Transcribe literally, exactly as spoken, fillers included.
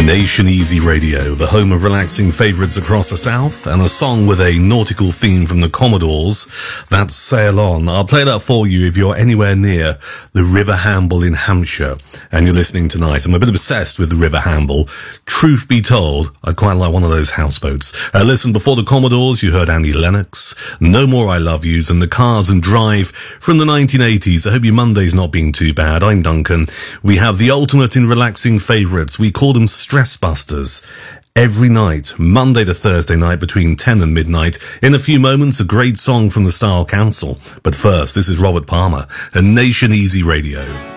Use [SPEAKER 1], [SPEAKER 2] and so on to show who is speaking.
[SPEAKER 1] Nation Easy Radio, the home of relaxing favourites across the south, and a song with a nautical theme from the Commodores. That's Sail On. I'll play that for you if you're anywhere near the River Hamble in Hampshire and you're listening tonight. I'm a bit obsessed with the River Hamble. Truth be told, I'd quite like one of those houseboats. Uh, listen, before the Commodores, you heard Annie Lennox, No More I Love Yous, and The Cars and Drive from the nineteen eighties. I hope your Monday's not being too bad. I'm Duncan. We have the ultimate in relaxing favourites. We call them Stress Busters. Every night, Monday to Thursday night between ten and midnight. In a few moments, a great song from the Style Council. But first, this is Robert Palmer and Nation Easy Radio.